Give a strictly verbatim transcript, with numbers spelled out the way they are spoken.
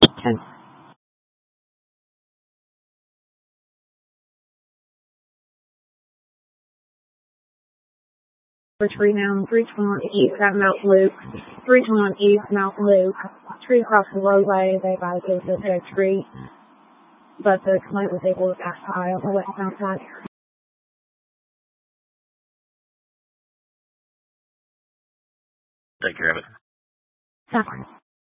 Okay. Tree down, three twenty-one east at Mount Luke, three twenty-one east Mount Luke, tree across the roadway, they by the dead tree, but the complaint was able to pass by on the westbound side. Take care of it. That's